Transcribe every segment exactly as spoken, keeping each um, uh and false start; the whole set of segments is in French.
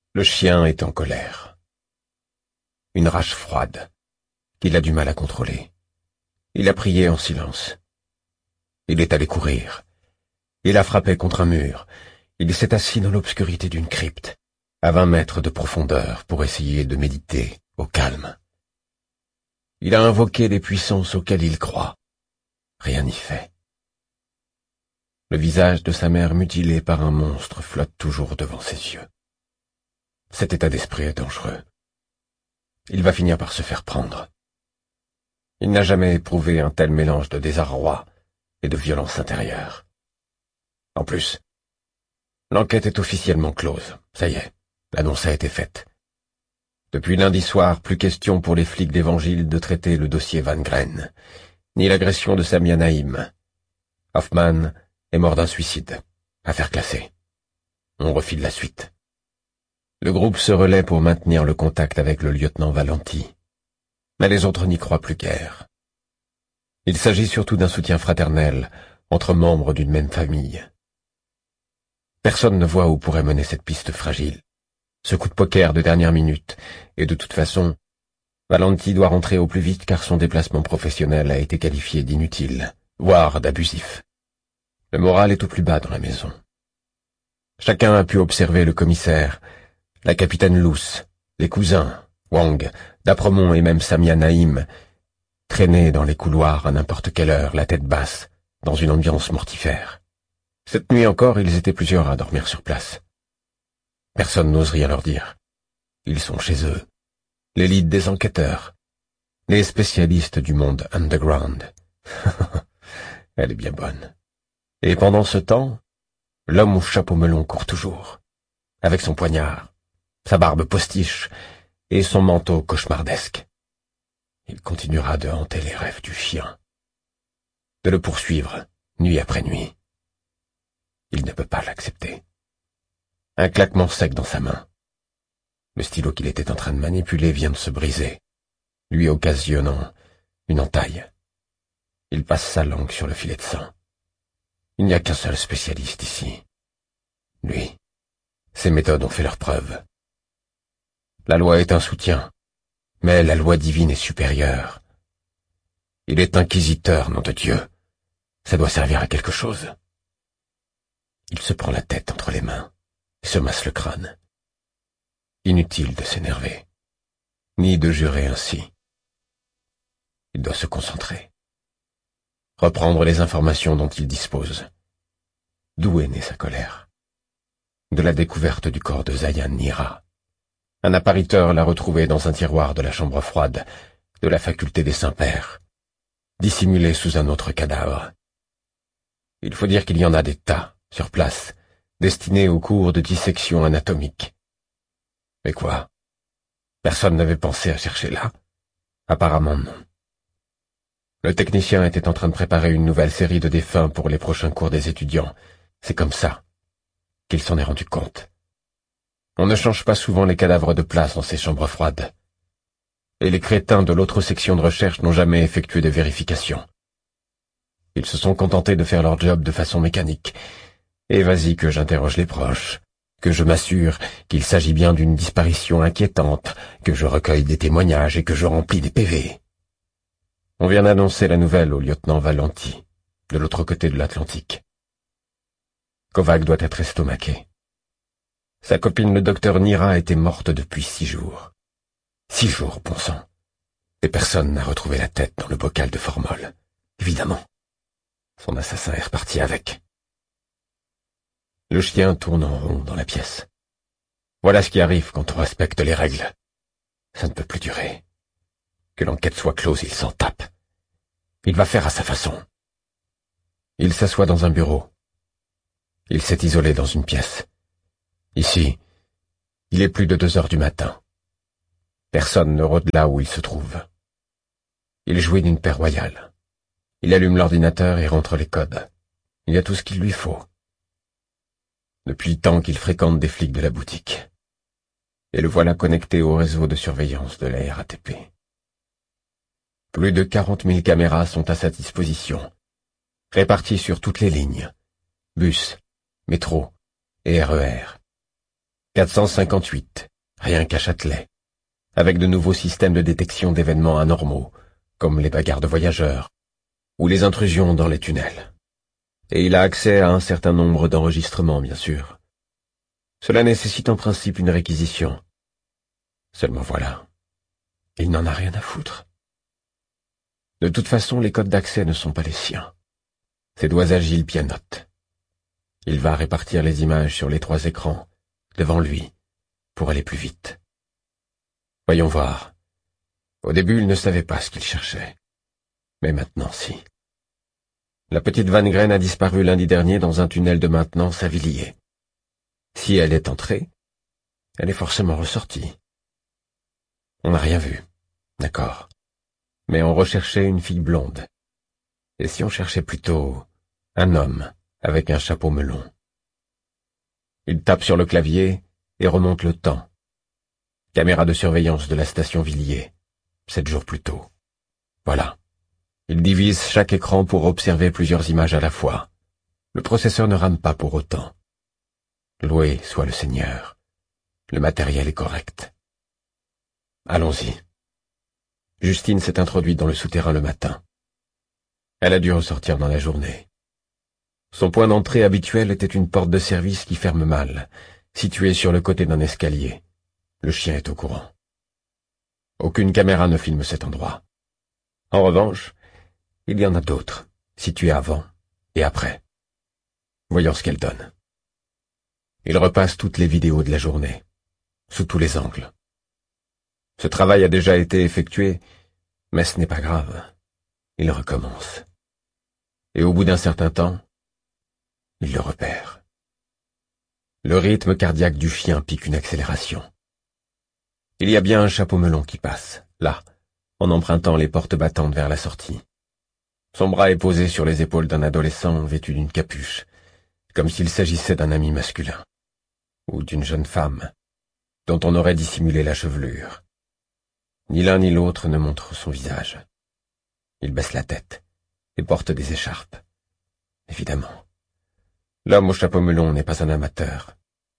Le chien est en colère. Une rage froide, qu'il a du mal à contrôler. Il a prié en silence. Il est allé courir. Il a frappé contre un mur. Il s'est assis dans l'obscurité d'une crypte, à vingt mètres de profondeur, pour essayer de méditer au calme. Il a invoqué les puissances auxquelles il croit. Rien n'y fait. Le visage de sa mère mutilé par un monstre flotte toujours devant ses yeux. Cet état d'esprit est dangereux. Il va finir par se faire prendre. Il n'a jamais éprouvé un tel mélange de désarroi et de violence intérieure. En plus, l'enquête est officiellement close. Ça y est, l'annonce a été faite. Depuis lundi soir, plus question pour les flics d'Évangile de traiter le dossier Van Gren, ni l'agression de Samia Naïm. Hoffman est mort d'un suicide. Affaire classée. On refile la suite. Le groupe se relaie pour maintenir le contact avec le lieutenant Valenti. Mais les autres n'y croient plus guère. Il s'agit surtout d'un soutien fraternel entre membres d'une même famille. Personne ne voit où pourrait mener cette piste fragile. Ce coup de poker de dernière minute, et de toute façon, Valenti doit rentrer au plus vite car son déplacement professionnel a été qualifié d'inutile, voire d'abusif. Le moral est au plus bas dans la maison. Chacun a pu observer le commissaire, la capitaine Luce, les cousins, Wang, Dapremont et même Samia Naïm, traîner dans les couloirs à n'importe quelle heure, la tête basse, dans une ambiance mortifère. Cette nuit encore, ils étaient plusieurs à dormir sur place. Personne n'ose rien leur dire. Ils sont chez eux, l'élite des enquêteurs, les spécialistes du monde underground. Elle est bien bonne. Et pendant ce temps, l'homme au chapeau melon court toujours, avec son poignard, sa barbe postiche et son manteau cauchemardesque. Il continuera de hanter les rêves du chien, de le poursuivre nuit après nuit. Il ne peut pas l'accepter. Un claquement sec dans sa main. Le stylo qu'il était en train de manipuler vient de se briser, lui occasionnant une entaille. Il passe sa langue sur le filet de sang. Il n'y a qu'un seul spécialiste ici. Lui. Ses méthodes ont fait leurs preuves. La loi est un soutien, mais la loi divine est supérieure. Il est inquisiteur, nom de Dieu. Ça doit servir à quelque chose. Il se prend la tête entre les mains et se masse le crâne. Inutile de s'énerver, ni de jurer ainsi. Il doit se concentrer. Reprendre les informations dont il dispose. D'où est née sa colère? De la découverte du corps de Zayan Nira. Un appariteur l'a retrouvé dans un tiroir de la chambre froide de la faculté des Saints-Pères, dissimulé sous un autre cadavre. Il faut dire qu'il y en a des tas, sur place, destinés aux cours de dissection anatomique. Mais quoi? Personne n'avait pensé à chercher là? Apparemment non. Le technicien était en train de préparer une nouvelle série de défunts pour les prochains cours des étudiants. C'est comme ça qu'il s'en est rendu compte. On ne change pas souvent les cadavres de place dans ces chambres froides. Et les crétins de l'autre section de recherche n'ont jamais effectué de vérification. Ils se sont contentés de faire leur job de façon mécanique. Et vas-y que j'interroge les proches, que je m'assure qu'il s'agit bien d'une disparition inquiétante, que je recueille des témoignages et que je remplis des P V. On vient d'annoncer la nouvelle au lieutenant Valenti, de l'autre côté de l'Atlantique. Kovac doit être estomaqué. Sa copine le docteur Nira était morte depuis six jours. Six jours, bon sang. Et personne n'a retrouvé la tête dans le bocal de formol. Évidemment. Son assassin est reparti avec. Le chien tourne en rond dans la pièce. Voilà ce qui arrive quand on respecte les règles. Ça ne peut plus durer. Que l'enquête soit close, il s'en tape. Il va faire à sa façon. Il s'assoit dans un bureau. Il s'est isolé dans une pièce. Ici, il est plus de deux heures du matin. Personne ne rôde là où il se trouve. Il jouit d'une paix royale. Il allume l'ordinateur et rentre les codes. Il y a tout ce qu'il lui faut. Depuis le temps qu'il fréquente des flics de la boutique. Et le voilà connecté au réseau de surveillance de la R A T P. Plus de quarante mille caméras sont à sa disposition, réparties sur toutes les lignes, bus, métro et R E R. quatre cent cinquante-huit, rien qu'à Châtelet, avec de nouveaux systèmes de détection d'événements anormaux, comme les bagarres de voyageurs, ou les intrusions dans les tunnels. Et il a accès à un certain nombre d'enregistrements, bien sûr. Cela nécessite en principe une réquisition. Seulement voilà, il n'en a rien à foutre. De toute façon, les codes d'accès ne sont pas les siens. Ses doigts agiles pianotent. Il va répartir les images sur les trois écrans, devant lui, pour aller plus vite. Voyons voir. Au début, il ne savait pas ce qu'il cherchait. Mais maintenant, si. La petite Van Graine a disparu lundi dernier dans un tunnel de maintenance à Villiers. Si elle est entrée, elle est forcément ressortie. On n'a rien vu, d'accord. Mais on recherchait une fille blonde. Et si on cherchait plutôt un homme avec un chapeau melon? Il tape sur le clavier et remonte le temps. Caméra de surveillance de la station Villiers, sept jours plus tôt. Voilà. Il divise chaque écran pour observer plusieurs images à la fois. Le processeur ne rame pas pour autant. Loué soit le Seigneur. Le matériel est correct. Allons-y. Justine s'est introduite dans le souterrain le matin. Elle a dû ressortir dans la journée. Son point d'entrée habituel était une porte de service qui ferme mal, située sur le côté d'un escalier. Le chien est au courant. Aucune caméra ne filme cet endroit. En revanche, il y en a d'autres, situées avant et après. Voyons ce qu'elles donnent. Il repasse toutes les vidéos de la journée, sous tous les angles. Ce travail a déjà été effectué, mais ce n'est pas grave. Il recommence. Et au bout d'un certain temps, il le repère. Le rythme cardiaque du chien pique une accélération. Il y a bien un chapeau melon qui passe, là, en empruntant les portes battantes vers la sortie. Son bras est posé sur les épaules d'un adolescent vêtu d'une capuche, comme s'il s'agissait d'un ami masculin, ou d'une jeune femme, dont on aurait dissimulé la chevelure. Ni l'un ni l'autre ne montre son visage. Il baisse la tête et porte des écharpes. Évidemment. L'homme au chapeau melon n'est pas un amateur.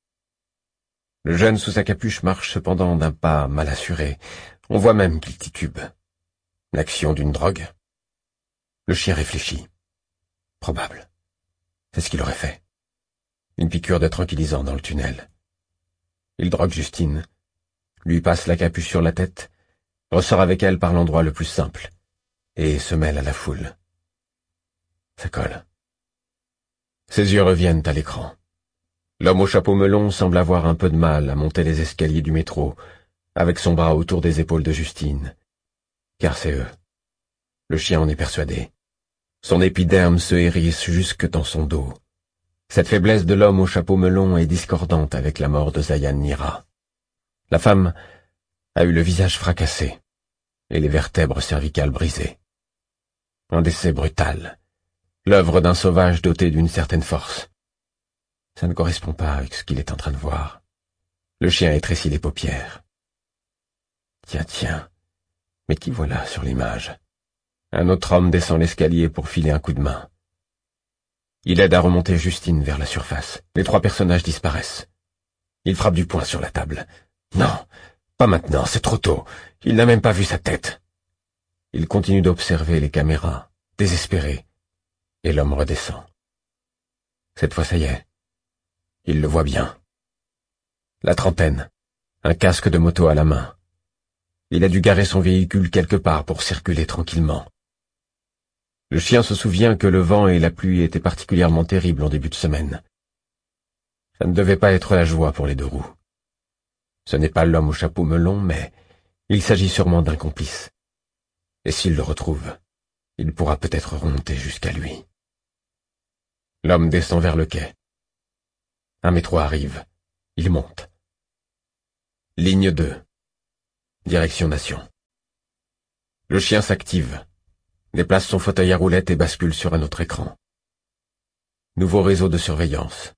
Le jeune sous sa capuche marche cependant d'un pas mal assuré. On voit même qu'il titube. L'action d'une drogue? Le chien réfléchit. Probable. C'est ce qu'il aurait fait. Une piqûre de tranquillisant dans le tunnel. Il drogue Justine, lui passe la capuche sur la tête, ressort avec elle par l'endroit le plus simple, et se mêle à la foule. Ça colle. Ses yeux reviennent à l'écran. L'homme au chapeau melon semble avoir un peu de mal à monter les escaliers du métro, avec son bras autour des épaules de Justine. Car c'est eux. Le chien en est persuadé. Son épiderme se hérisse jusque dans son dos. Cette faiblesse de l'homme au chapeau melon est discordante avec la mort de Zayan Nira. La femme a eu le visage fracassé et les vertèbres cervicales brisées. Un décès brutal, l'œuvre d'un sauvage doté d'une certaine force. Ça ne correspond pas avec ce qu'il est en train de voir. Le chien étrécit les paupières. Tiens, tiens, mais qui voilà sur l'image? Un autre homme descend l'escalier pour filer un coup de main. Il aide à remonter Justine vers la surface. Les trois personnages disparaissent. Il frappe du poing sur la table. Non, pas maintenant, c'est trop tôt. Il n'a même pas vu sa tête. Il continue d'observer les caméras, désespéré, et l'homme redescend. Cette fois, ça y est. Il le voit bien. La trentaine, un casque de moto à la main. Il a dû garer son véhicule quelque part pour circuler tranquillement. Le chien se souvient que le vent et la pluie étaient particulièrement terribles en début de semaine. Ça ne devait pas être la joie pour les deux roues. Ce n'est pas l'homme au chapeau melon, mais il s'agit sûrement d'un complice. Et s'il le retrouve, il pourra peut-être remonter jusqu'à lui. L'homme descend vers le quai. Un métro arrive. Il monte. Ligne deux. Direction Nation. Le chien s'active, déplace son fauteuil à roulettes et bascule sur un autre écran. Nouveau réseau de surveillance.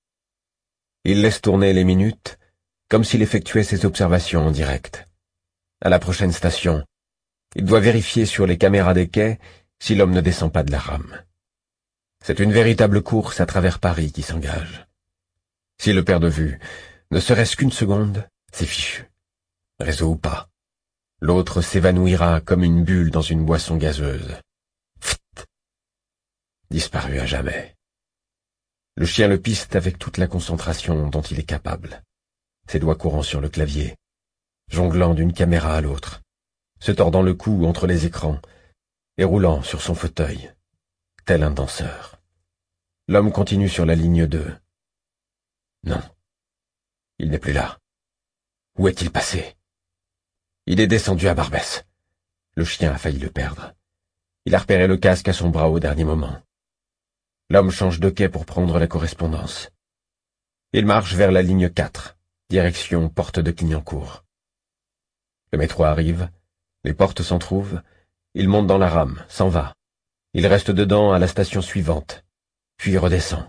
Il laisse tourner les minutes, comme s'il effectuait ses observations en direct. À la prochaine station, il doit vérifier sur les caméras des quais si l'homme ne descend pas de la rame. C'est une véritable course à travers Paris qui s'engage. S'il le perd de vue, ne serait-ce qu'une seconde, c'est fichu. Réseau ou pas, l'autre s'évanouira comme une bulle dans une boisson gazeuse. Pfft. Disparu à jamais. Le chien le piste avec toute la concentration dont il est capable, ses doigts courant sur le clavier, jonglant d'une caméra à l'autre, se tordant le cou entre les écrans et roulant sur son fauteuil, tel un danseur. L'homme continue sur la ligne deux. Non, il n'est plus là. Où est-il passé? Il est descendu à Barbès. Le chien a failli le perdre. Il a repéré le casque à son bras au dernier moment. L'homme change de quai pour prendre la correspondance. Il marche vers la ligne quatre, direction porte de Clignancourt. Le métro arrive, les portes s'entrouvent, il monte dans la rame, s'en va. Il reste dedans à la station suivante, puis redescend.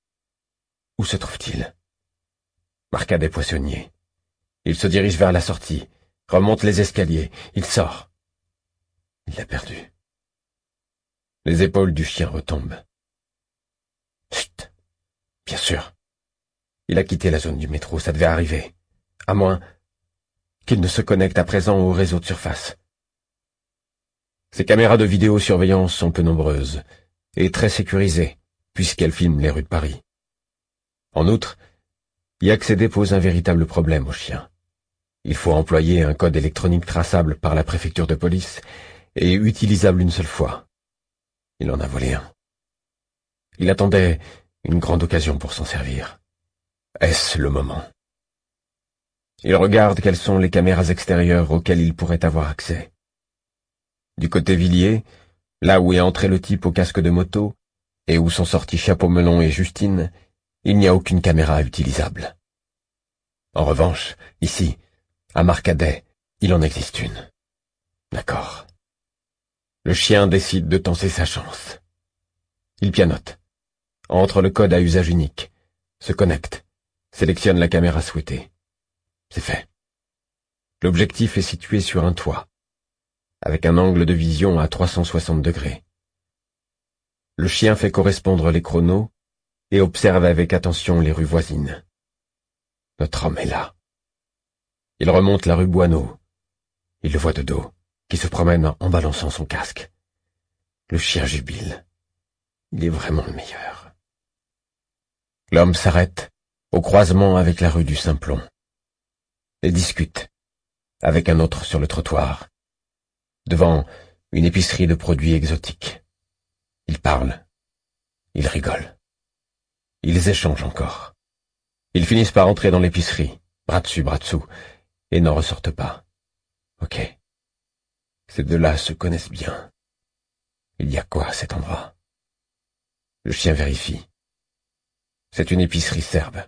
Où se trouve-t-il? Marcadet poissonnier. Il se dirige vers la sortie, remonte les escaliers, il sort. Il l'a perdu. Les épaules du chien retombent. Chut. Bien sûr. Il a quitté la zone du métro, ça devait arriver. À moins qu'il ne se connecte à présent au réseau de surface. Ces caméras de vidéosurveillance sont peu nombreuses et très sécurisées, puisqu'elles filment les rues de Paris. En outre, y accéder pose un véritable problème au chien. Il faut employer un code électronique traçable par la préfecture de police et utilisable une seule fois. Il en a volé un. Il attendait une grande occasion pour s'en servir. Est-ce le moment? Il regarde quelles sont les caméras extérieures auxquelles il pourrait avoir accès. Du côté Villiers, là où est entré le type au casque de moto, et où sont sortis Chapeau Melon et Justine, il n'y a aucune caméra utilisable. En revanche, ici, à Marcadet, il en existe une. D'accord. Le chien décide de tenter sa chance. Il pianote, entre le code à usage unique, se connecte, sélectionne la caméra souhaitée. C'est fait. L'objectif est situé sur un toit, avec un angle de vision à trois cent soixante degrés. Le chien fait correspondre les chronos et observe avec attention les rues voisines. Notre homme est là. Il remonte la rue Boineau. Il le voit de dos, qui se promène en balançant son casque. Le chien jubile. Il est vraiment le meilleur. L'homme s'arrête au croisement avec la rue du Simplon et discute avec un autre sur le trottoir, devant une épicerie de produits exotiques. Ils parlent, ils rigolent, ils échangent encore. Ils finissent par entrer dans l'épicerie, bras dessus, bras dessous, et n'en ressortent pas. Ok. Ces deux-là se connaissent bien. Il y a quoi à cet endroit? Le chien vérifie. C'est une épicerie serbe.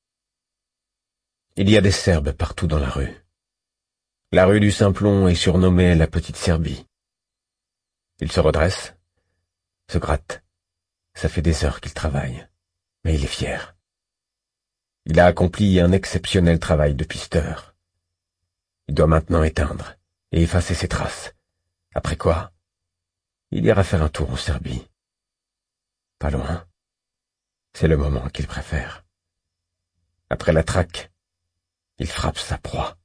Il y a des Serbes partout dans la rue. La rue du Simplon est surnommée la Petite Serbie. Il se redresse, se gratte. Ça fait des heures qu'il travaille, mais il est fier. Il a accompli un exceptionnel travail de pisteur. Il doit maintenant éteindre et effacer ses traces. Après quoi, il ira faire un tour en Serbie. Pas loin. C'est le moment qu'il préfère. Après la traque, il frappe sa proie.